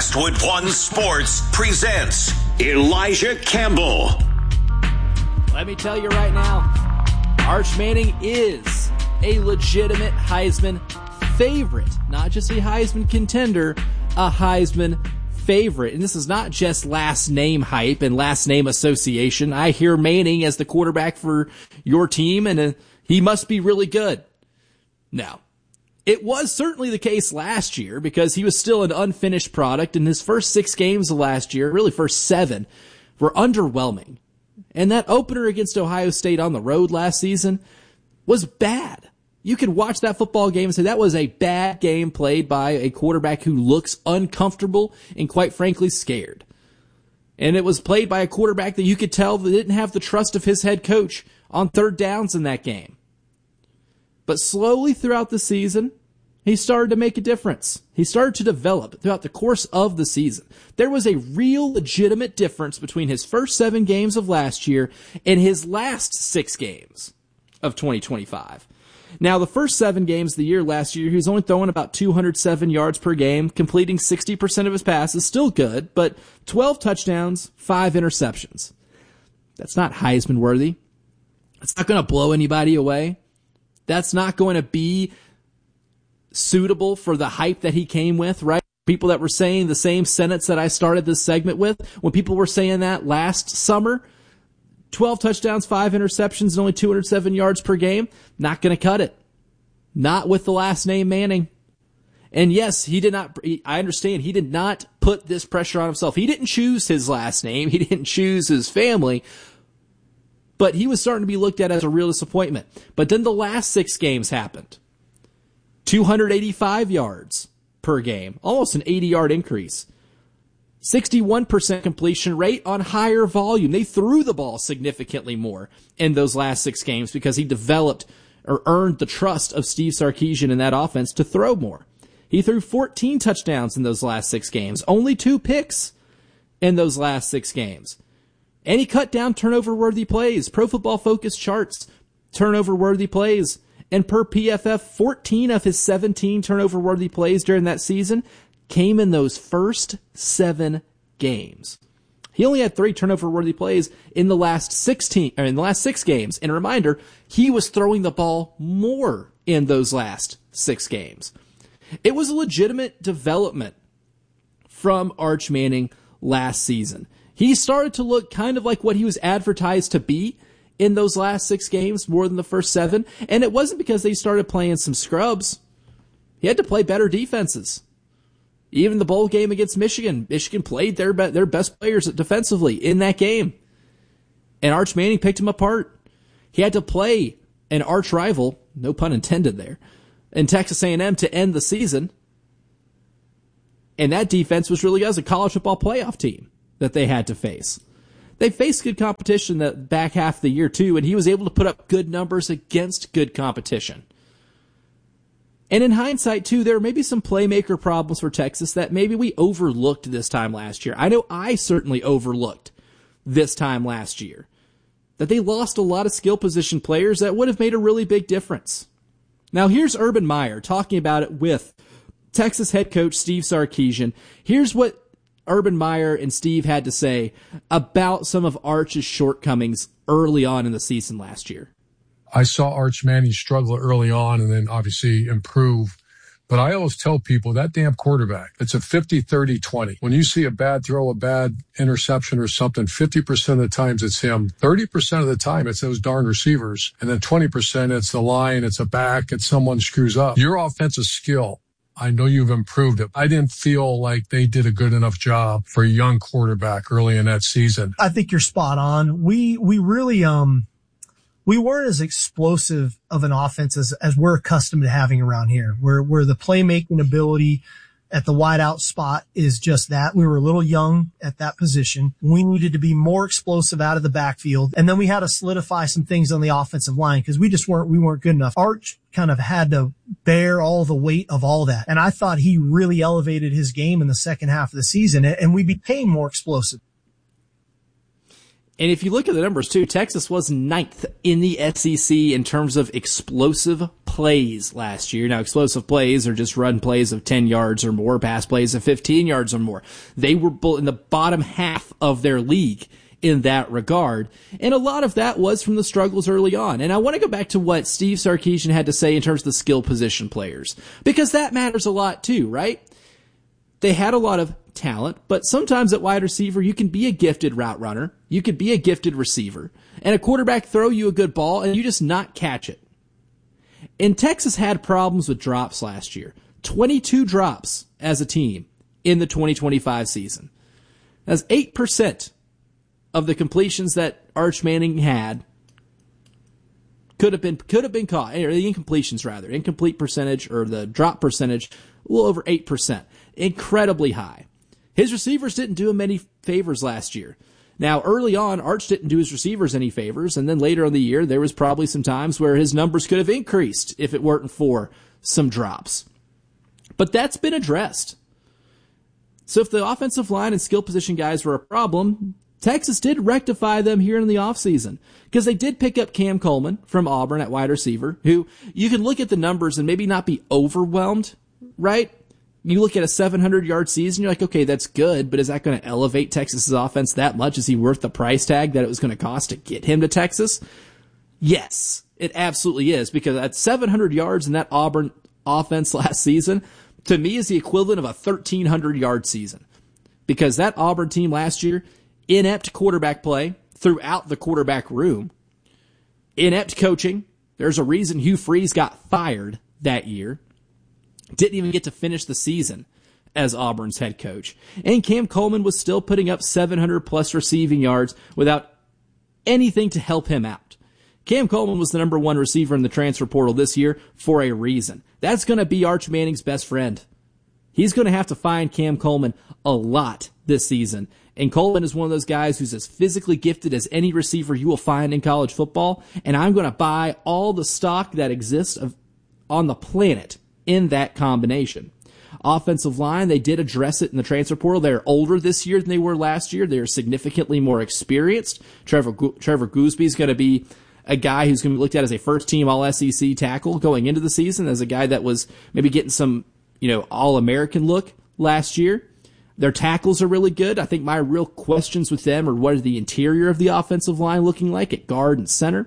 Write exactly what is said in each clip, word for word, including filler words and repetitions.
Westwood One Sports presents Elijah Campbell. Let me tell you right now, Arch Manning is a legitimate Heisman favorite. Not just a Heisman contender, a Heisman favorite. And this is not just last name hype and last name association. I hear Manning as the quarterback for your team, and uh, he must be really good. Now, it was certainly the case last year because he was still an unfinished product, and his first six games of last year, really first seven, were underwhelming. And that opener against Ohio State on the road last season was bad. You could watch that football game and say that was a bad game played by a quarterback who looks uncomfortable and quite frankly scared. And it was played by a quarterback that you could tell that didn't have the trust of his head coach on third downs in that game. But slowly throughout the season, he started to make a difference. He started to develop throughout the course of the season. There was a real legitimate difference between his first seven games of last year and his last six games of twenty twenty-five. Now, the first seven games of the year last year, he was only throwing about two hundred seven yards per game, completing sixty percent of his passes. Still good, but twelve touchdowns, five interceptions. That's not Heisman worthy. It's not going to blow anybody away. That's not going to be suitable for the hype that he came with, right? People that were saying the same sentence that I started this segment with, when people were saying that last summer, twelve touchdowns, five interceptions, and only two hundred seven yards per game, not going to cut it. Not with the last name Manning. And yes, he did not, I understand, he did not put this pressure on himself. He didn't choose his last name. He didn't choose his family. But he was starting to be looked at as a real disappointment. But then the last six games happened. two hundred eighty-five yards per game, almost an eighty-yard increase. sixty-one percent completion rate on higher volume. They threw the ball significantly more in those last six games because he developed or earned the trust of Steve Sarkisian in that offense to throw more. He threw fourteen touchdowns in those last six games, only two picks in those last six games. And he cut down turnover-worthy plays. Pro Football Focus charts turnover-worthy plays. And per P F F, fourteen of his seventeen turnover-worthy plays during that season came in those first seven games. He only had three turnover-worthy plays in the last sixteen, or in the last six games. And a reminder, he was throwing the ball more in those last six games. It was a legitimate development from Arch Manning last season. He started to look kind of like what he was advertised to be in those last six games, more than the first seven. And it wasn't because they started playing some scrubs. He had to play better defenses. Even the bowl game against Michigan, Michigan played their be- their best players defensively in that game. And Arch Manning picked him apart. He had to play an arch rival, no pun intended there, in Texas A and M to end the season. And that defense was really as a college football playoff team that they had to face. They faced good competition the back half of the year too, and he was able to put up good numbers against good competition. And in hindsight too, there may be some playmaker problems for Texas that maybe we overlooked this time last year. I know I certainly overlooked this time last year. That they lost a lot of skill position players that would have made a really big difference. Now here's Urban Meyer talking about it with Texas head coach Steve Sarkisian. Here's what Urban Meyer and Steve had to say about some of Arch's shortcomings early on in the season last year. I saw Arch Manning struggle early on and then obviously improve. But I always tell people that damn quarterback, it's a fifty, thirty, twenty. When you see a bad throw, a bad interception or something, fifty percent of the times it's him. thirty percent of the time it's those darn receivers. And then twenty percent it's the line, it's a back, it's someone screws up. Your offensive skill, I know you've improved it. I didn't feel like they did a good enough job for a young quarterback early in that season. I think you're spot on. We, we really, um, we weren't as explosive of an offense as, as we're accustomed to having around here, where, where the playmaking ability at the wideout spot is just that. We were a little young at that position. We needed to be more explosive out of the backfield. And then we had to solidify some things on the offensive line because we just weren't, we weren't good enough. Arch kind of had to bear all the weight of all that. And I thought he really elevated his game in the second half of the season, and we became more explosive. And if you look at the numbers too, Texas was ninth in the S E C in terms of explosive plays last year. Now, explosive plays are just run plays of ten yards or more, pass plays of fifteen yards or more. They were in the bottom half of their league in that regard. And a lot of that was from the struggles early on. And I want to go back to what Steve Sarkisian had to say in terms of the skill position players, because that matters a lot too, right? They had a lot of talent, but sometimes at wide receiver, you can be a gifted route runner. You could be a gifted receiver, and a quarterback throw you a good ball and you just not catch it. And Texas had problems with drops last year. twenty-two drops as a team in the twenty twenty-five season. That's eight percent of the completions that Arch Manning had could have been, could have been caught, or the incompletions rather, incomplete percentage or the drop percentage, a little over eight percent. Incredibly high. His receivers didn't do him any favors last year. Now, early on, Arch didn't do his receivers any favors, and then later in the year, there was probably some times where his numbers could have increased if it weren't for some drops. But that's been addressed. So if the offensive line and skill position guys were a problem, Texas did rectify them here in the offseason, because they did pick up Cam Coleman from Auburn at wide receiver, who you can look at the numbers and maybe not be overwhelmed, right? You look at a seven hundred yard season, you're like, okay, that's good, but is that going to elevate Texas's offense that much? Is he worth the price tag that it was going to cost to get him to Texas? Yes, it absolutely is, because at seven hundred yards in that Auburn offense last season, to me is the equivalent of a thirteen hundred yard season, because that Auburn team last year, inept quarterback play throughout the quarterback room, inept coaching. There's a reason Hugh Freeze got fired that year. Didn't even get to finish the season as Auburn's head coach. And Cam Coleman was still putting up seven hundred plus receiving yards without anything to help him out. Cam Coleman was the number one receiver in the transfer portal this year for a reason. That's going to be Arch Manning's best friend. He's going to have to find Cam Coleman a lot this season. And Coleman is one of those guys who's as physically gifted as any receiver you will find in college football. And I'm going to buy all the stock that exists of, on the planet in that combination. Offensive line, they did address it in the transfer portal. They're older this year than they were last year. They're significantly more experienced. Trevor Trevor Goosby is going to be a guy who's going to be looked at as a first-team All S E C tackle going into the season, as a guy that was maybe getting some, you know, All-American look last year. Their tackles are really good. I think my real questions with them are, what is the interior of the offensive line looking like at guard and center?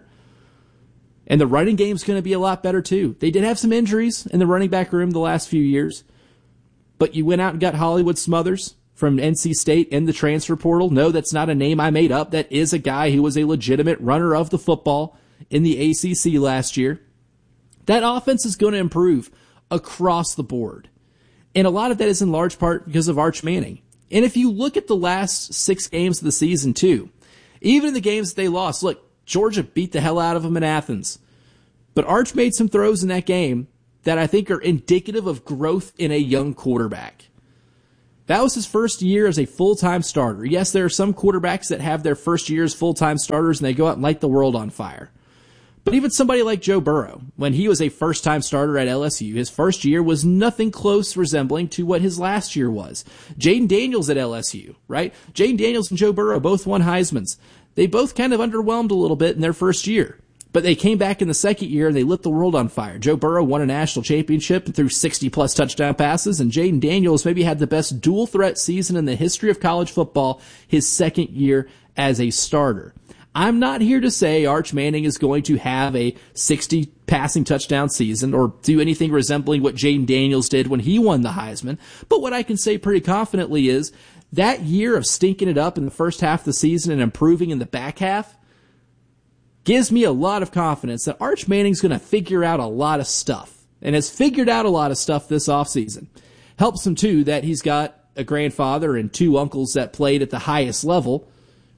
And the running game's going to be a lot better too. They did have some injuries in the running back room the last few years, but you went out and got Hollywood Smothers from N C State in the transfer portal. No, that's not a name I made up. That is a guy who was a legitimate runner of the football in the A C C last year. That offense is going to improve across the board. And a lot of that is in large part because of Arch Manning. And if you look at the last six games of the season too, even in the games that they lost, look, Georgia beat the hell out of them in Athens. But Arch made some throws in that game that I think are indicative of growth in a young quarterback. That was his first year as a full-time starter. Yes, there are some quarterbacks that have their first year as full-time starters and they go out and light the world on fire. But even somebody like Joe Burrow, when he was a first-time starter at L S U, his first year was nothing close resembling to what his last year was. Jaden Daniels at L S U, right? Jaden Daniels and Joe Burrow both won Heismans. They both kind of underwhelmed a little bit in their first year, but they came back in the second year and they lit the world on fire. Joe Burrow won a national championship and threw sixty plus touchdown passes, and Jaden Daniels maybe had the best dual threat season in the history of college football his second year as a starter. I'm not here to say Arch Manning is going to have a sixty passing touchdown season or do anything resembling what Jaden Daniels did when he won the Heisman, but what I can say pretty confidently is that year of stinking it up in the first half of the season and improving in the back half gives me a lot of confidence that Arch Manning's going to figure out a lot of stuff, and has figured out a lot of stuff this offseason. Helps him, too, that he's got a grandfather and two uncles that played at the highest level.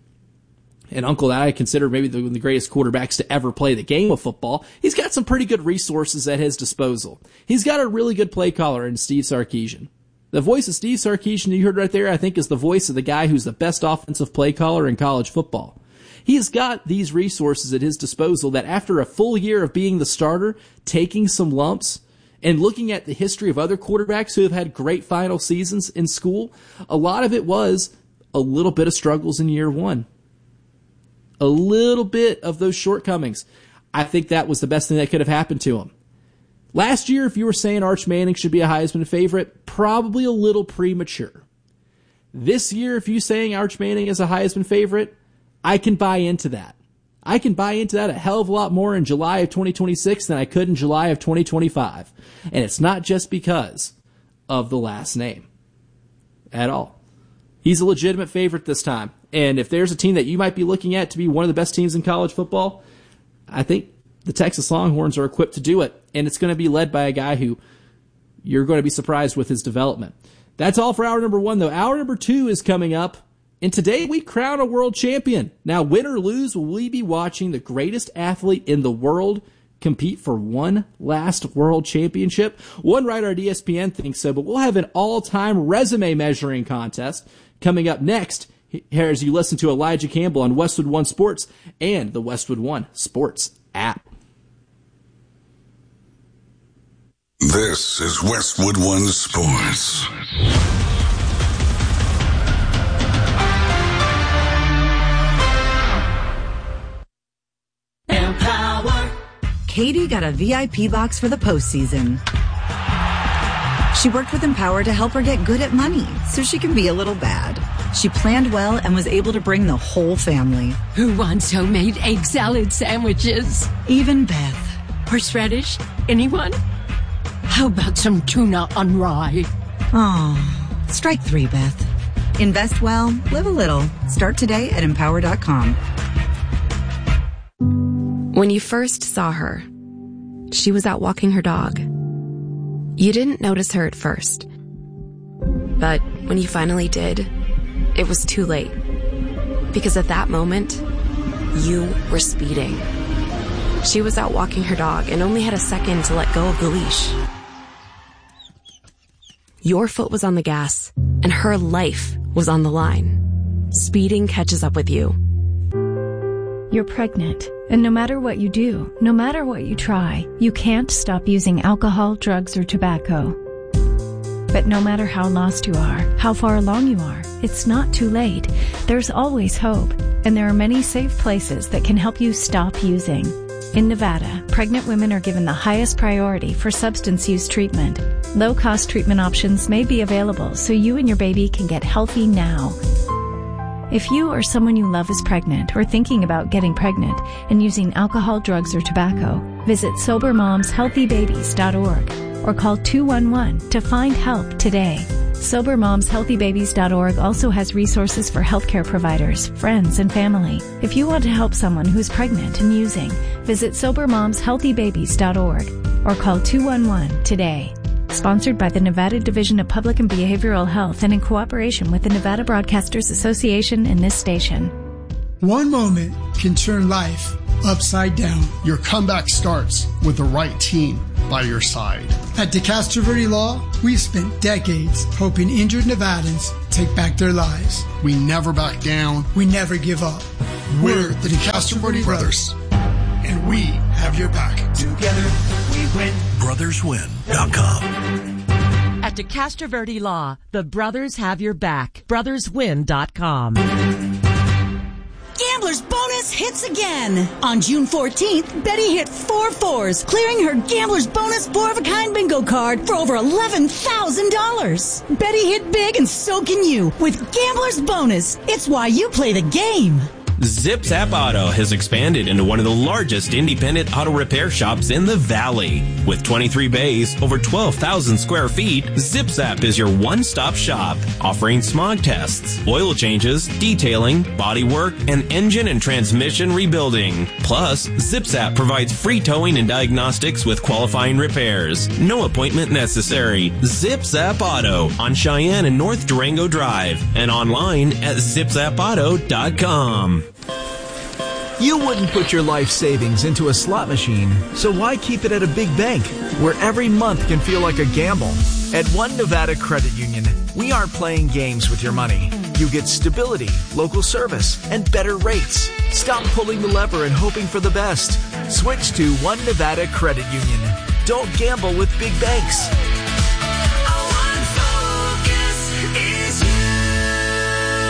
An uncle that I consider maybe the, the greatest quarterbacks to ever play the game of football. He's got some pretty good resources at his disposal. He's got a really good play caller in Steve Sarkisian. The voice of Steve Sarkisian you heard right there, I think, is the voice of the guy who's the best offensive play caller in college football. He's got these resources at his disposal that after a full year of being the starter, taking some lumps, and looking at the history of other quarterbacks who have had great final seasons in school, a lot of it was a little bit of struggles in year one. a little bit of those shortcomings, I think that was the best thing that could have happened to him. Last year, if you were saying Arch Manning should be a Heisman favorite, probably a little premature. This year, if you're saying Arch Manning is a Heisman favorite, I can buy into that. I can buy into that a hell of a lot more in July of twenty twenty-six than I could in July of twenty twenty-five. And it's not just because of the last name at all. He's a legitimate favorite this time. And if there's a team that you might be looking at to be one of the best teams in college football, I think the Texas Longhorns are equipped to do it. And it's going to be led by a guy who you're going to be surprised with his development. That's all for hour number one, though. Hour number two is coming up. And today we crown a world champion. Now, win or lose, will we be watching the greatest athlete in the world compete for one last world championship? One writer at E S P N thinks so, but we'll have an all-time resume measuring contest coming up next here as you listen to Elijah Campbell on Westwood One Sports and the Westwood One Sports app. This is Westwood One Sports. Empower. Katie got a V I P box for the postseason. She worked with Empower to help her get good at money so she can be a little bad. She planned well and was able to bring the whole family. Who wants homemade egg salad sandwiches? Even Beth. Horseradish? Anyone? How about some tuna on rye? Oh, strike three, Beth. Invest well, live a little. Start today at empower dot com. When you first saw her, she was out walking her dog. You didn't notice her at first. But when you finally did, it was too late. Because at that moment, you were speeding. She was out walking her dog and only had a second to let go of the leash. Your foot was on the gas, and her life was on the line. Speeding catches up with you. You're pregnant, and no matter what you do, no matter what you try, you can't stop using alcohol, drugs, or tobacco. But no matter how lost you are, how far along you are, it's not too late. There's always hope, and there are many safe places that can help you stop using. In Nevada, pregnant women are given the highest priority for substance use treatment. Low-cost treatment options may be available so you and your baby can get healthy now. If you or someone you love is pregnant or thinking about getting pregnant and using alcohol, drugs, or tobacco, visit sober moms healthy babies dot org or call two one one to find help today. sober moms healthy babies dot org also has resources for healthcare providers, friends, and family. If you want to help someone who's pregnant and using, visit sober moms healthy babies dot org or call two one one today. Sponsored by the Nevada Division of Public and Behavioral Health and in cooperation with the Nevada Broadcasters Association and this station. One moment can turn life upside down. Your comeback starts with the right team by your side. At DeCastro Verde Law, we've spent decades helping injured Nevadans take back their lives. We never back down. We never give up. We're the DeCastro Verde Brothers, and we have your back. Together we win. brothers win dot com. At DeCastro Verde Law, the brothers have your back. brothers win dot com. Gambler's Bonus hits again. On June fourteenth, Betty hit four fours, clearing her Gambler's Bonus four-of-a-kind bingo card for over eleven thousand dollars. Betty hit big and so can you with Gambler's Bonus. It's why you play the game. ZipZap Auto has expanded into one of the largest independent auto repair shops in the Valley. With twenty-three bays, over twelve thousand square feet, ZipZap is your one-stop shop, offering smog tests, oil changes, detailing, body work, and engine and transmission rebuilding. Plus, ZipZap provides free towing and diagnostics with qualifying repairs. No appointment necessary. ZipZap Auto on Cheyenne and North Durango Drive and online at zip zap auto dot com. You wouldn't put your life savings into a slot machine, so why keep it at a big bank where every month can feel like a gamble? At One Nevada Credit Union, we aren't playing games with your money. You get stability, local service, and better rates. Stop pulling the lever and hoping for the best. Switch to One Nevada Credit Union. Don't gamble with big banks. Our one focus is you.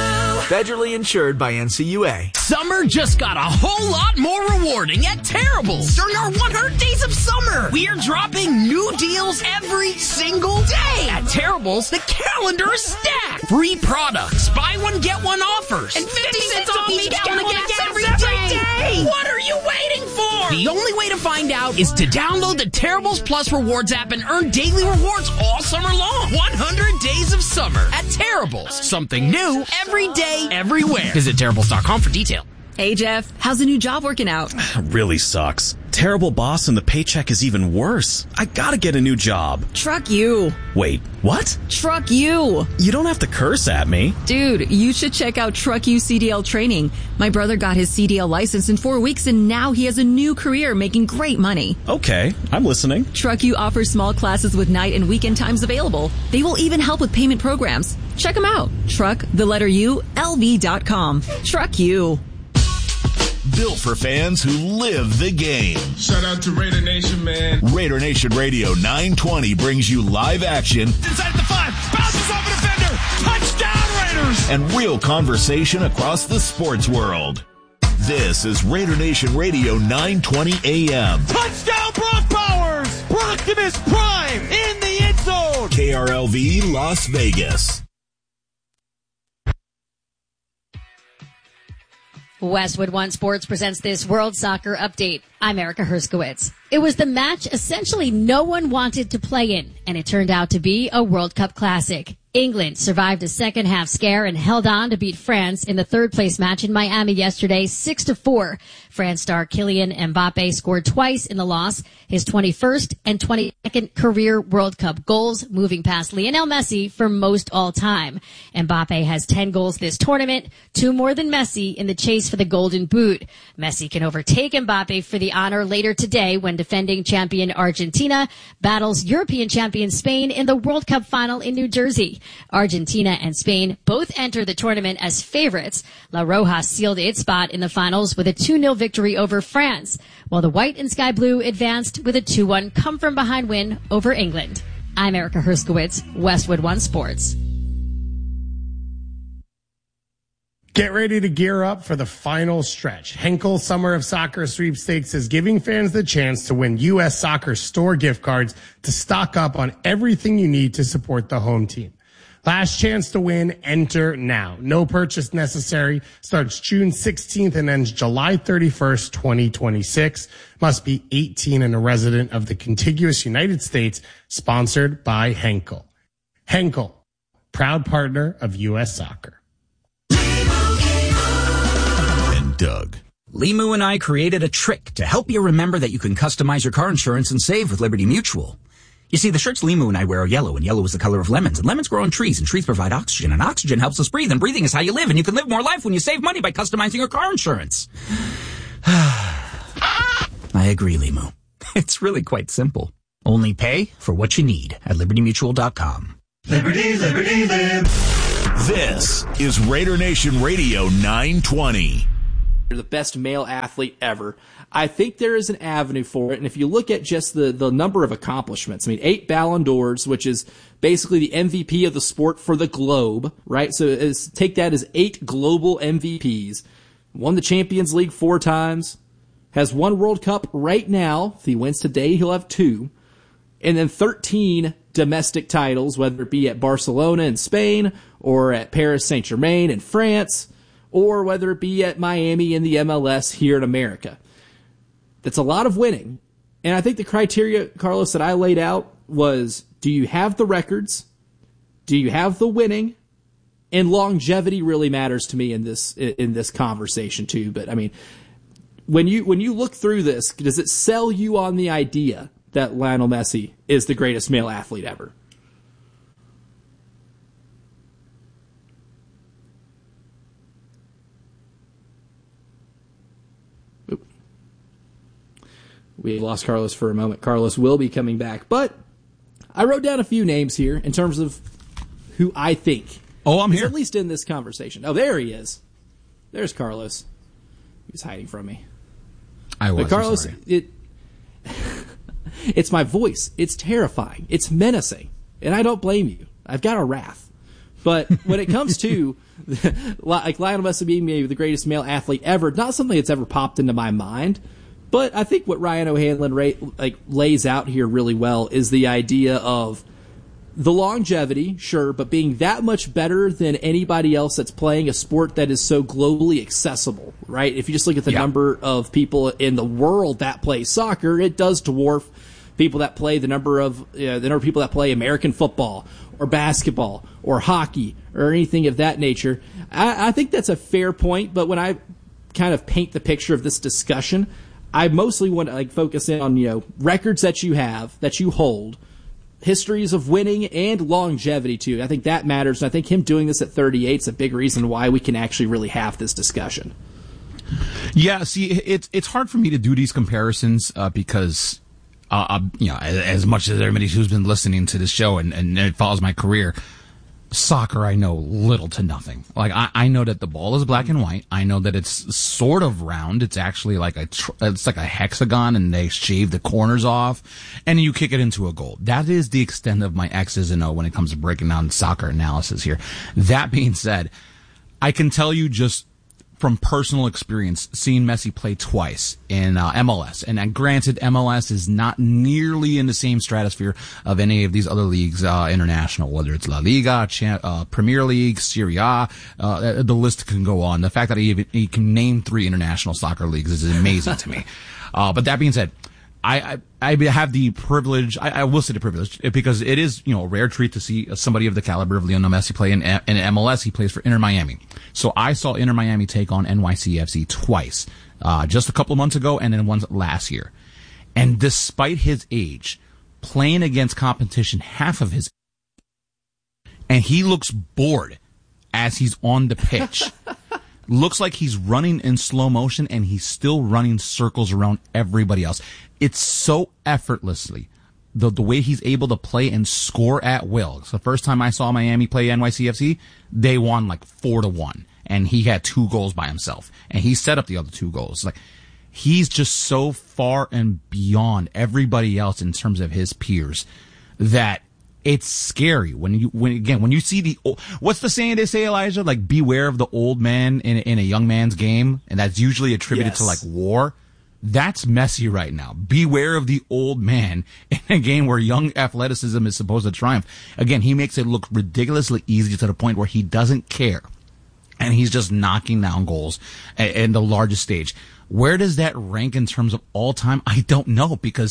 Federally insured by N C U A. Summer just got a whole lot more rewarding at Terrible's. During our one hundred days of summer, we are dropping new deals every single day. At Terrible's, the calendar is stacked. Free products, buy one, get one offers, and fifty cents off each gallon of gas every day. What are you waiting for? The only way to find out is to download the Terrible's Plus Rewards app and earn daily rewards all summer long. one hundred days of summer at Terrible's. Something new every day, everywhere. Visit Terrible's dot com for detail. Hey, Jeff, how's the new job working out? Really sucks. Terrible boss and the paycheck is even worse. I gotta get a new job. Truck you. Wait, what? Truck you. You don't have to curse at me. Dude, you should check out Truck You C D L training. My brother got his C D L license in four weeks and now he has a new career making great money. Okay, I'm listening. Truck You offers small classes with night and weekend times available. They will even help with payment programs. Check them out. Truck, the letter U, L V dot com. Truck You. Built for fans who live the game. Shout out to Raider Nation, man. Raider Nation Radio nine twenty brings you live action. Inside the five, bounces off a defender. Touchdown, Raiders! And real conversation across the sports world. This is Raider Nation Radio nine twenty A M. Touchdown, Brock Bowers! Optimus Prime in the end zone! K R L V Las Vegas. Westwood One Sports presents this World Soccer Update. I'm Erica Herskowitz. It was the match essentially no one wanted to play in, and it turned out to be a World Cup classic. England survived a second half scare and held on to beat France in the third place match in Miami yesterday, six to four. France star Kylian Mbappe scored twice in the loss, his twenty-first and twenty-second career World Cup goals, moving past Lionel Messi for most all time. Mbappe has ten goals this tournament, two more than Messi in the chase for the Golden Boot. Messi can overtake Mbappe for the honor later today when defending champion Argentina battles European champion Spain in the World Cup final in New Jersey. Argentina and Spain both enter the tournament as favorites. La Roja sealed its spot in the finals with a two nil victory over France, while the white and sky blue advanced with a two one come-from-behind win over England. I'm Erica Herskowitz, Westwood One Sports. Get ready to gear up for the final stretch. Henkel Summer of Soccer Sweepstakes is giving fans the chance to win U S Soccer store gift cards to stock up on everything you need to support the home team. Last chance to win, enter now. No purchase necessary. Starts June sixteenth and ends July thirty-first, twenty twenty-six. Must be eighteen and a resident of the contiguous United States. Sponsored by Henkel. Henkel, proud partner of U S Soccer. And Doug. Limu and I created a trick to help you remember that you can customize your car insurance and save with Liberty Mutual. You see, the shirts Limu and I wear are yellow, and yellow is the color of lemons, and lemons grow on trees, and trees provide oxygen, and oxygen helps us breathe, and breathing is how you live, and you can live more life when you save money by customizing your car insurance. I agree, Limu. It's really quite simple. Only pay for what you need at liberty mutual dot com. Liberty, liberty, lib. This is Raider Nation Radio nine twenty. You're the best male athlete ever. I think there is an avenue for it, and if you look at just the, the number of accomplishments, I mean, eight Ballon d'Ors, which is basically the M V P of the sport for the globe, right? So it's, take that as eight global M V Ps. Won the Champions League four times, has one World Cup right now. If he wins today, he'll have two. And then thirteen domestic titles, whether it be at Barcelona in Spain or at Paris Saint-Germain in France, or whether it be at Miami in the M L S here in America. That's a lot of winning. And I think the criteria, Carlos, that I laid out was, do you have the records? Do you have the winning? And longevity really matters to me in this in this conversation too. But I mean, when you when you look through this, does it sell you on the idea that Lionel Messi is the greatest male athlete ever? We lost Carlos for a moment. Carlos will be coming back. But I wrote down a few names here in terms of who I think. Oh, I'm here. At least in this conversation. Oh, there he is. There's Carlos. He was hiding from me. I was. But Carlos, sorry. it it's my voice. It's terrifying. It's menacing. And I don't blame you. I've got a wrath But when it comes to like Lionel Messi being maybe the greatest male athlete ever, not something that's ever popped into my mind. But I think what Ryan O'Hanlon ra- like lays out here really well is the idea of the longevity, sure, but being that much better than anybody else that's playing a sport that is so globally accessible, right? If you just look at the yeah. number of people in the world that play soccer, it does dwarf people that play the number of uh, the number of people that play American football or basketball or hockey or anything of that nature. I, I think that's a fair point, but when I kind of paint the picture of this discussion, I mostly want to like focus in on, you know, records that you have, that you hold, histories of winning, and longevity too. I think that matters. And I think him doing this at thirty-eight is a big reason why we can actually really have this discussion. Yeah, see, it's it's hard for me to do these comparisons uh, because, uh, you know, as, as much as everybody who's been listening to this show and, and it follows my career, soccer I know little to nothing. Like I, I know that the ball is black and white. I know that it's sort of round. It's actually like a tr- it's like a hexagon, and they shave the corners off, and you kick it into a goal. That is the extent of my X's and O when it comes to breaking down soccer analysis here. That being said, I can tell you just from personal experience, seeing Messi play twice in uh, M L S. And uh, granted, M L S is not nearly in the same stratosphere of any of these other leagues, uh, international, whether it's La Liga, Cha- uh, Premier League, Serie A, uh, the list can go on. The fact that he, even, he can name three international soccer leagues is amazing to me. Uh, but that being said, I, I, I have the privilege, I, I will say the privilege, because it is, you know, a rare treat to see somebody of the caliber of Lionel Messi play in, in M L S. He plays for Inter Miami. So I saw Inter Miami take on N Y C F C twice, uh, just a couple of months ago and then once last year. And despite his age, playing against competition half of his age, and he looks bored as he's on the pitch. Looks like he's running in slow motion, and he's still running circles around everybody else. It's so effortlessly, the the way he's able to play and score at will. So the first time I saw Miami play N Y C F C, they won like four to one, and he had two goals by himself, and he set up the other two goals. Like, he's just so far and beyond everybody else in terms of his peers that it's scary when you, when again, when you see the, what's the saying they say, Elijah? Like, beware of the old man in, in a young man's game. And that's usually attributed yes. to like war. That's Messi right now. Beware of the old man in a game where young athleticism is supposed to triumph. Again, he makes it look ridiculously easy to the point where he doesn't care. And he's just knocking down goals in the largest stage. Where does that rank in terms of all time? I don't know, because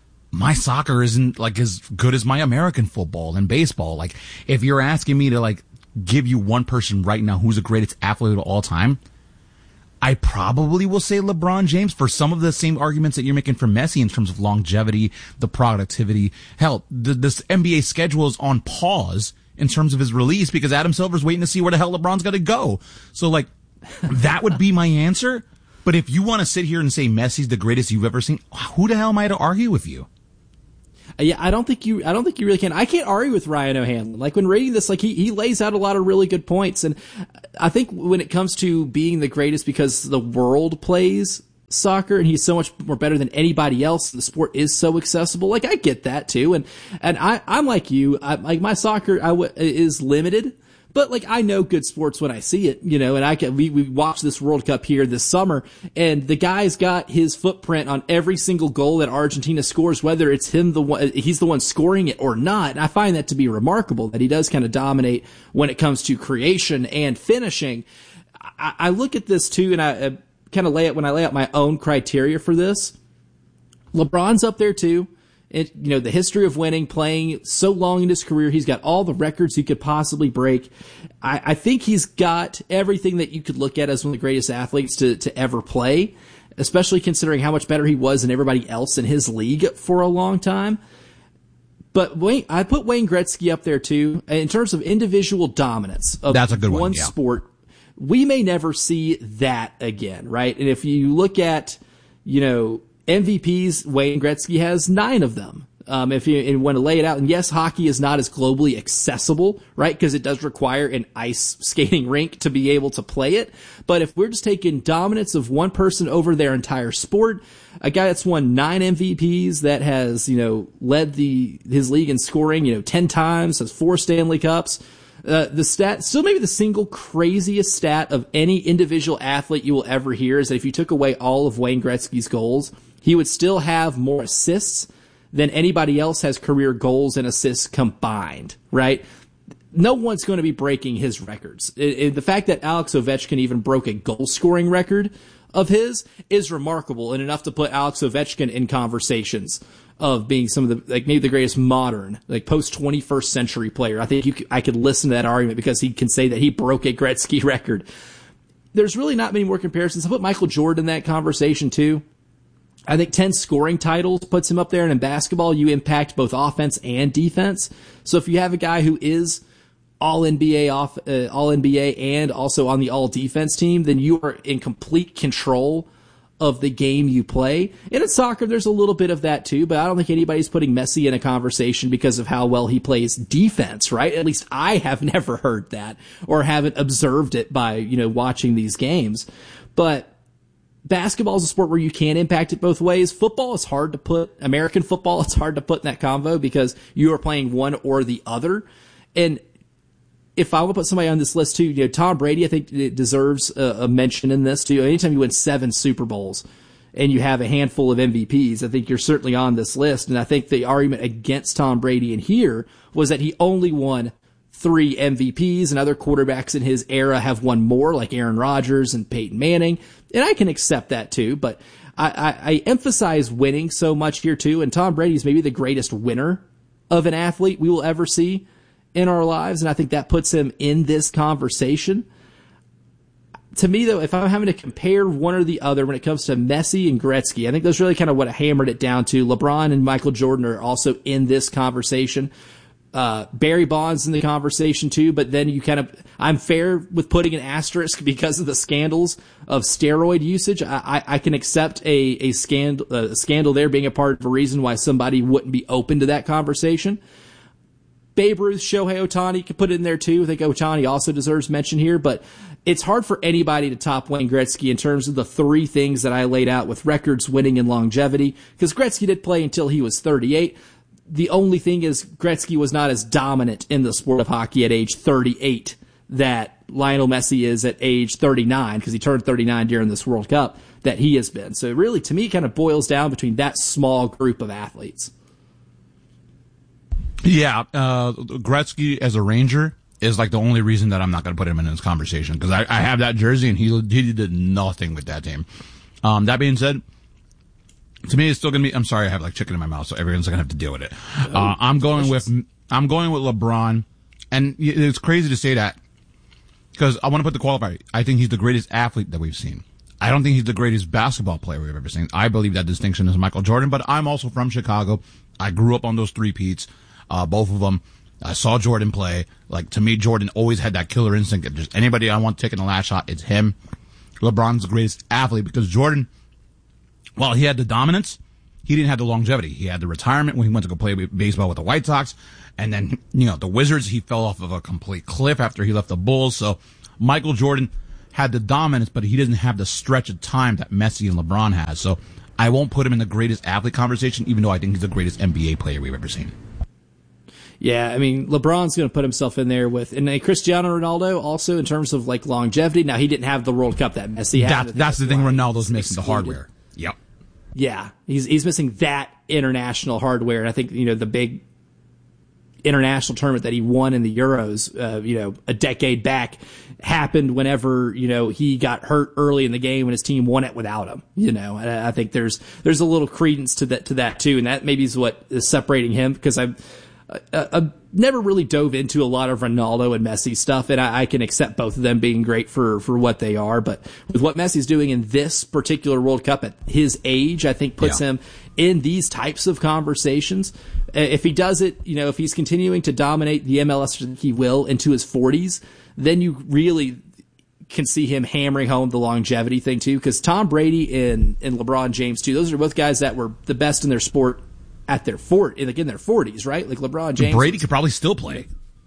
my soccer isn't like as good as my American football and baseball. Like, if you're asking me to like give you one person right now who's the greatest athlete of all time, I probably will say LeBron James for some of the same arguments that you're making for Messi in terms of longevity, the productivity. Hell, the, this N B A schedule is on pause in terms of his release because Adam Silver's waiting to see where the hell LeBron's got to go. So like, that would be my answer. But if you want to sit here and say Messi's the greatest you've ever seen, who the hell am I to argue with you? Yeah, I don't think you. I don't think you really can. I can't argue with Ryan O'Hanlon. Like, when reading this, like he he lays out a lot of really good points, and I think when it comes to being the greatest because the world plays soccer and he's so much more better than anybody else, the sport is so accessible. Like, I get that too, and and I I'm like you. I, like my soccer I w- is limited. But like, I know good sports when I see it, you know, and I can, we, we watched this World Cup here this summer, and the guy's got his footprint on every single goal that Argentina scores, whether it's him, the one, he's the one scoring it or not. And I find that to be remarkable that he does kind of dominate when it comes to creation and finishing. I, I look at this too, and I, I kind of lay it when I lay out my own criteria for this. LeBron's up there too. It, you know, the history of winning, playing so long in his career, he's got all the records he could possibly break. I, I think he's got everything that you could look at as one of the greatest athletes to, to ever play, especially considering how much better he was than everybody else in his league for a long time. But Wayne, I put Wayne Gretzky up there too, in terms of individual dominance of That's a good one, one, yeah. sport. We may never see that again, right? And if you look at, you know, M V Ps, Wayne Gretzky has nine of them. Um, if you and want to lay it out, and yes, hockey is not as globally accessible, right? Because it does require an ice skating rink to be able to play it. But if we're just taking dominance of one person over their entire sport, a guy that's won nine M V Ps, that has, you know, led the his league in scoring, you know, ten times, has four Stanley Cups. Uh, the stat, still maybe the single craziest stat of any individual athlete you will ever hear is that if you took away all of Wayne Gretzky's goals, he would still have more assists than anybody else has career goals and assists combined, right? No one's going to be breaking his records. It, it, the fact that Alex Ovechkin even broke a goal-scoring record of his is remarkable and enough to put Alex Ovechkin in conversations of being some of the, like maybe the greatest modern, like post twenty-first century player. I think you could, I could listen to that argument because he can say that he broke a Gretzky record. There's really not many more comparisons. I put Michael Jordan in that conversation too. I think ten scoring titles puts him up there, and in basketball, you impact both offense and defense. So if you have a guy who is all N B A off, uh, all N B A and also on the all defense team, then you are in complete control of the game you play. And in soccer, there's a little bit of that too, but I don't think anybody's putting Messi in a conversation because of how well he plays defense, right? At least I have never heard that or haven't observed it by, you know, watching these games. But basketball is a sport where you can impact it both ways. Football is hard to put, American football, it's hard to put in that convo because you are playing one or the other. And if I would put somebody on this list too, you know, Tom Brady, I think it deserves a, a mention in this too. Anytime you win seven Super Bowls and you have a handful of M V Ps, I think you're certainly on this list. And I think the argument against Tom Brady in here was that he only won three M V Ps, and other quarterbacks in his era have won more, like Aaron Rodgers and Peyton Manning. And I can accept that too, but I, I, I emphasize winning so much here too. And Tom Brady's maybe the greatest winner of an athlete we will ever see in our lives, and I think that puts him in this conversation. To me, though, if I'm having to compare one or the other when it comes to Messi and Gretzky, I think that's really kind of what I hammered it down to. LeBron and Michael Jordan are also in this conversation. Uh, Barry Bonds in the conversation too, but then you kind of, I'm fair with putting an asterisk because of the scandals of steroid usage. I, I, I can accept a, a scandal, a scandal there being a part of a reason why somebody wouldn't be open to that conversation. Babe Ruth, Shohei Ohtani could put it in there too. I think Ohtani also deserves mention here, but it's hard for anybody to top Wayne Gretzky in terms of the three things that I laid out with records, winning, and longevity, because Gretzky did play until he was thirty-eight. The only thing is Gretzky was not as dominant in the sport of hockey at age thirty-eight that Lionel Messi is at age thirty-nine, because he turned thirty-nine during this World Cup, that he has been. So really, to me, it kind of boils down between that small group of athletes. Yeah, uh, Gretzky as a Ranger is like the only reason that I'm not going to put him in this conversation, because I, I have that jersey and he he did nothing with that team. Um, that being said, to me, it's still going to be. I'm sorry, I have like chicken in my mouth, so everyone's going to have to deal with it. Uh, I'm going with I'm going with LeBron, and it's crazy to say that because I want to put the qualifier. I think he's the greatest athlete that we've seen. I don't think he's the greatest basketball player we've ever seen. I believe that distinction is Michael Jordan, but I'm also from Chicago. I grew up on those three-peats. Uh, both of them. I saw Jordan play. Like, to me, Jordan always had that killer instinct. If there's anybody I want taking the last shot, it's him. LeBron's the greatest athlete because Jordan, while he had the dominance, he didn't have the longevity. He had the retirement when he went to go play baseball with the White Sox. And then, you know, the Wizards, he fell off of a complete cliff after he left the Bulls. So Michael Jordan had the dominance, but he doesn't have the stretch of time that Messi and LeBron has. So I won't put him in the greatest athlete conversation, even though I think he's the greatest N B A player we've ever seen. Yeah, I mean, LeBron's going to put himself in there with, and Cristiano Ronaldo also in terms of like longevity. Now, he didn't have the World Cup that Messi had. That, that's the thing Ronaldo's missing, the hardware. Yep. Yeah, he's he's missing that international hardware. And I think, you know, the big international tournament that he won in the Euros, uh, you know, a decade back happened whenever, you know, he got hurt early in the game when his team won it without him, you know. And I think there's there's a little credence to that, to that too. And that maybe is what is separating him, because I've, I, I've never really dove into a lot of Ronaldo and Messi stuff, and I, I can accept both of them being great for, for what they are. But with what Messi's doing in this particular World Cup at his age, I think puts yeah. him in these types of conversations. If he does it, you know, if he's continuing to dominate the M L S, he will, into his forties, then you really can see him hammering home the longevity thing too. Because Tom Brady and, and LeBron James too, those are both guys that were the best in their sport at their fort, like in their forties, right? Like LeBron James. Brady could probably still play.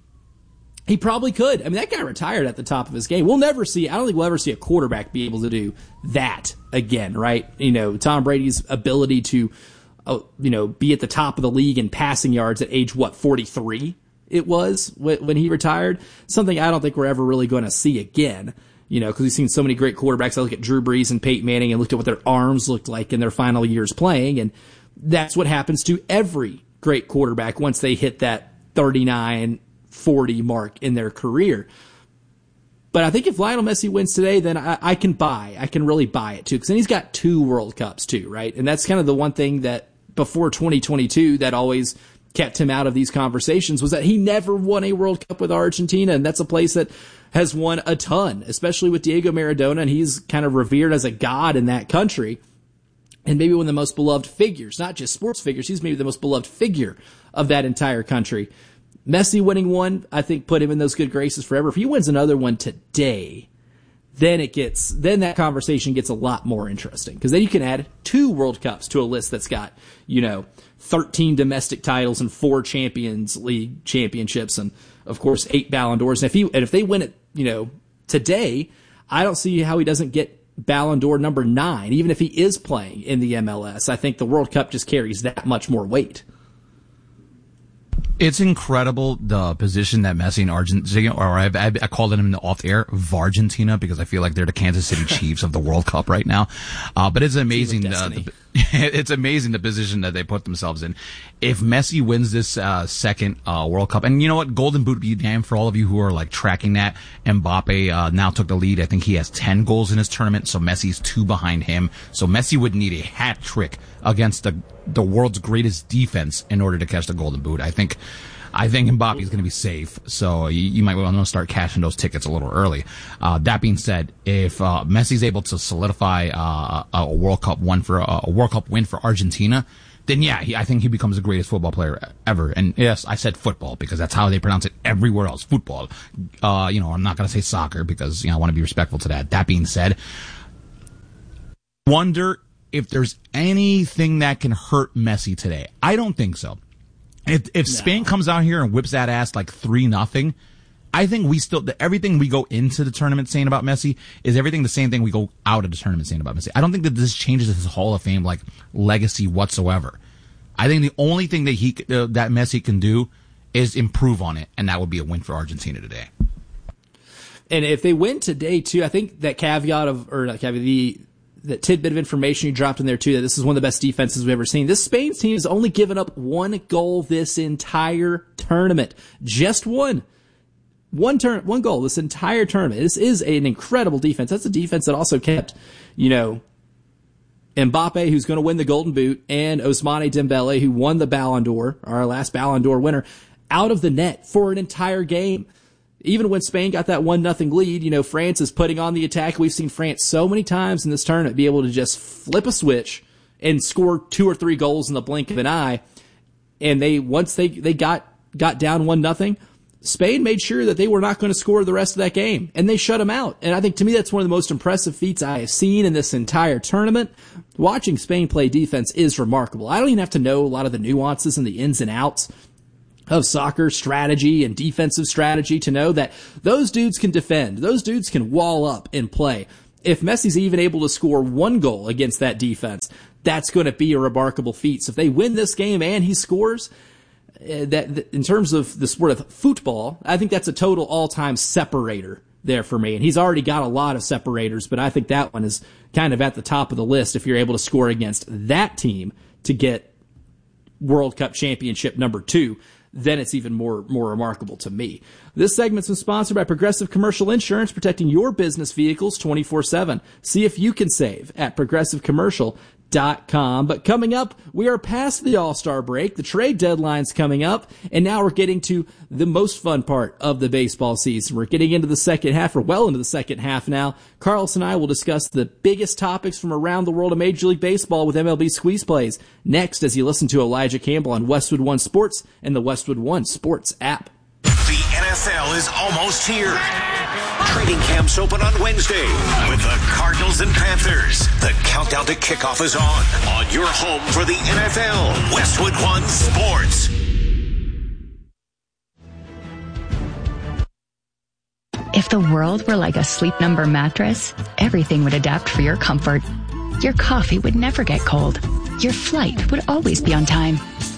He probably could. I mean, that guy retired at the top of his game. We'll never see, I don't think we'll ever see a quarterback be able to do that again, right? You know, Tom Brady's ability to, uh, you know, be at the top of the league in passing yards at age, what, forty-three? it was when he retired. Something I don't think we're ever really going to see again. You know, because we've seen so many great quarterbacks. I look at Drew Brees and Peyton Manning and looked at what their arms looked like in their final years playing, and that's what happens to every great quarterback once they hit that thirty-nine, forty mark in their career. But I think if Lionel Messi wins today, then I, I can buy. I can really buy it, too, because then he's got two World Cups, too, right? And that's kind of the one thing that before twenty twenty-two that always kept him out of these conversations was that he never won a World Cup with Argentina, and that's a place that has won a ton, especially with Diego Maradona, and he's kind of revered as a god in that country, and maybe one of the most beloved figures, not just sports figures, he's maybe the most beloved figure of that entire country. Messi winning one, I think, put him in those good graces forever. If he wins another one today, then it gets, then that conversation gets a lot more interesting, because then you can add two World Cups to a list that's got, you know, thirteen domestic titles and four Champions League championships, and of course eight Ballon d'Ors. And if he, and if they win it, you know, today, I don't see how he doesn't get Ballon d'Or number nine, even if he is playing in the M L S. I think the World Cup just carries that much more weight. It's incredible the position that Messi and Argentina, or I've, I've, I called him in the off-air, Vargentina, because I feel like they're the Kansas City Chiefs of the World Cup right now. Uh, but it's amazing, uh, the, it's amazing the position that they put themselves in. If Messi wins this uh, second uh, World Cup, and you know what, Golden Boot be damned for all of you who are like tracking that. Mbappe uh, now took the lead. I think he has ten goals in his tournament, so Messi's two behind him. So Messi would need a hat trick against the the world's greatest defense in order to catch the Golden Boot. I think I think Mbappe is going to be safe, so you, you might want to start cashing those tickets a little early. Uh, that being said, if uh, Messi's able to solidify uh, a World Cup one for uh, a World Cup win for Argentina, then yeah, he, I think he becomes the greatest football player ever. And yes, I said football because that's how they pronounce it everywhere else. Football. Uh, you know, I'm not going to say soccer because you know I want to be respectful to that. That being said, wonder if there's anything that can hurt Messi today. I don't think so. If if no. Spain comes out here and whips that ass like three nothing, I think we still everything we go into the tournament saying about Messi is everything the same thing we go out of the tournament saying about Messi. I don't think that this changes his Hall of Fame like legacy whatsoever. I think the only thing that he uh, that Messi can do is improve on it, and that would be a win for Argentina today. And if they win today too, I think that caveat of or not caveat the that tidbit of information you dropped in there too, that this is one of the best defenses we've ever seen. This Spain team has only given up one goal this entire tournament. Just one. One turn, one goal this entire tournament. This is an incredible defense. That's a defense that also kept, you know, Mbappe, who's going to win the Golden Boot, and Ousmane Dembele, who won the Ballon d'Or, our last Ballon d'Or winner, out of the net for an entire game. Even when Spain got that one nothing lead, you know, France is putting on the attack. We've seen France so many times in this tournament be able to just flip a switch and score two or three goals in the blink of an eye. And they, once they, they got, got down one nothing, Spain made sure that they were not going to score the rest of that game, and they shut them out. And I think to me that's one of the most impressive feats I have seen in this entire tournament. Watching Spain play defense is remarkable. I don't even have to know a lot of the nuances and the ins and outs of soccer strategy and defensive strategy to know that those dudes can defend. Those dudes can wall up and play. If Messi's even able to score one goal against that defense, that's going to be a remarkable feat. So if they win this game and he scores, uh, that in terms of the sport of football, I think that's a total all-time separator there for me. And he's already got a lot of separators, but I think that one is kind of at the top of the list if you're able to score against that team to get World Cup championship number two. Then it's even more more remarkable to me. This segment's been sponsored by Progressive Commercial Insurance, protecting your business vehicles twenty-four seven. See if you can save at progressive commercial dot com. But coming up, we are past the All-Star break. The trade deadline's coming up, and now we're getting to the most fun part of the baseball season. We're getting into the second half, or well into the second half now. Carlos and I will discuss the biggest topics from around the world of Major League Baseball with M L B Squeeze Plays next as you listen to Elijah Campbell on Westwood One Sports and the Westwood One Sports app. The N F L is almost here. Training camps open on Wednesday with the Cardinals and Panthers. The countdown to kickoff is on. On your home for the N F L, Westwood One Sports. If the world were like a Sleep Number mattress, everything would adapt for your comfort. Your coffee would never get cold. Your flight would always be on time.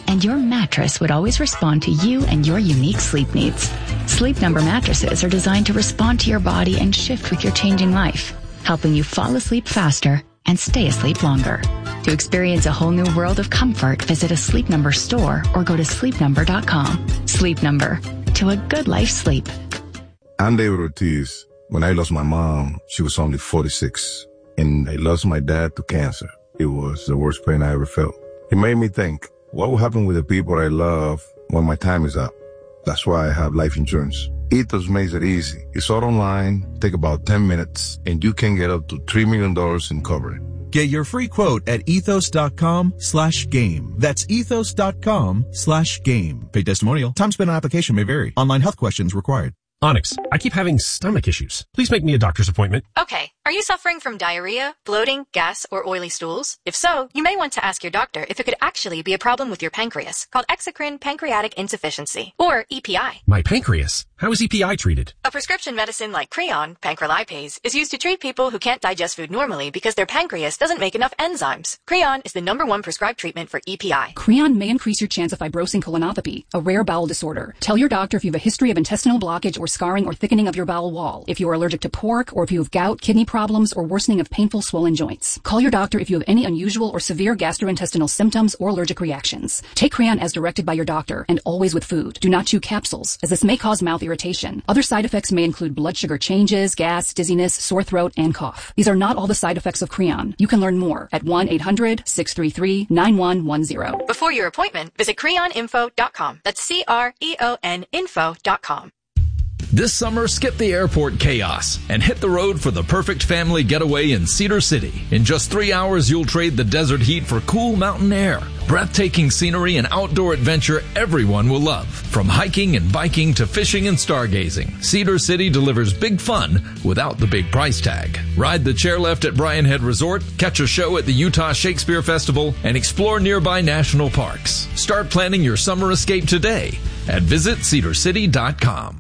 and your mattress would always respond to you and your unique sleep needs. Sleep Number mattresses are designed to respond to your body and shift with your changing life, helping you fall asleep faster and stay asleep longer. To experience a whole new world of comfort, visit a Sleep Number store or go to sleep number dot com. Sleep Number, to a good life sleep. I'm David Ortiz. When I lost my mom, she was only forty-six, and I lost my dad to cancer. It was the worst pain I ever felt. It made me think, what will happen with the people I love when my time is up? That's why I have life insurance. Ethos makes it easy. It's all online, take about ten minutes, and you can get up to three million dollars in coverage. Get your free quote at ethos.com slash game. That's ethos.com slash game. Paid testimonial. Time spent on application may vary. Online health questions required. Onyx, I keep having stomach issues. Please make me a doctor's appointment. Okay. Are you suffering from diarrhea, bloating, gas, or oily stools? If so, you may want to ask your doctor if it could actually be a problem with your pancreas, called exocrine pancreatic insufficiency, or E P I. My pancreas? How is E P I treated? A prescription medicine like Creon, pancrelipase, is used to treat people who can't digest food normally because their pancreas doesn't make enough enzymes. Creon is the number one prescribed treatment for E P I. Creon may increase your chance of fibrosing colonopathy, a rare bowel disorder. Tell your doctor if you have a history of intestinal blockage or scarring or thickening of your bowel wall, if you are allergic to pork, or if you have gout, kidney problems, or worsening of painful swollen joints. Call your doctor if you have any unusual or severe gastrointestinal symptoms or allergic reactions. Take Creon as directed by your doctor, and always with food. Do not chew capsules, as this may cause mouth irritation. Other side effects may include blood sugar changes, gas, dizziness, sore throat, and cough. These are not all the side effects of Creon. You can learn more at one eight hundred six three three nine one one zero. Before your appointment, visit creon info dot com. That's C R E O N info dot com. This summer, skip the airport chaos and hit the road for the perfect family getaway in Cedar City. In just three hours, you'll trade the desert heat for cool mountain air, breathtaking scenery, and outdoor adventure everyone will love. From hiking and biking to fishing and stargazing, Cedar City delivers big fun without the big price tag. Ride the chairlift at Bryan Head Resort, catch a show at the Utah Shakespeare Festival, and explore nearby national parks. Start planning your summer escape today at visit cedar city dot com.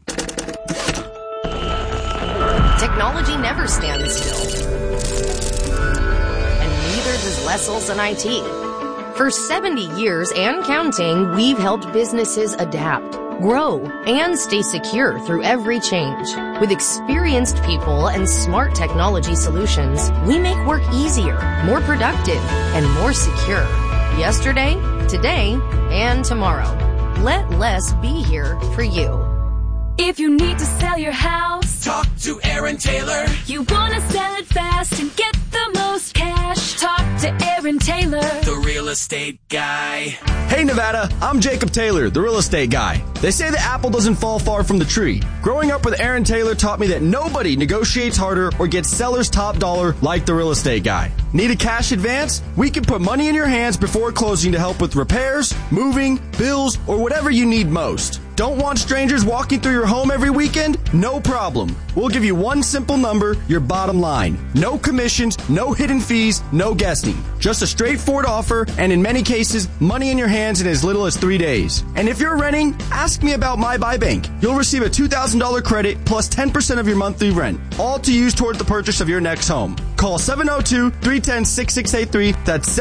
Technology never stands still. And neither does Lesselson I T. For seventy years and counting, we've helped businesses adapt, grow, and stay secure through every change. With experienced people and smart technology solutions, we make work easier, more productive, and more secure. Yesterday, today, and tomorrow. Let Les be here for you. If you need to sell your house, talk to Aaron Taylor. You want to sell it fast and get the most cash, talk to Aaron Taylor, the real estate guy. Hey Nevada, I'm Jacob Taylor, the real estate guy. They say the apple doesn't fall far from the tree. Growing up with Aaron Taylor taught me that nobody negotiates harder or gets seller's top dollar like the real estate guy. Need a cash advance? We can put money in your hands before closing to help with repairs, moving, bills, or whatever you need most. Don't want strangers walking through your home every weekend? No problem. We'll give you one simple number, your bottom line. No commissions, no hidden fees, no guessing. Just a straightforward offer, and in many cases, money in your hands in as little as three days. And if you're renting, ask me about My Buy Bank. You'll receive a two thousand dollars credit plus ten percent of your monthly rent, all to use toward the purchase of your next home. Call seven oh two, three one oh, six six eight three. That's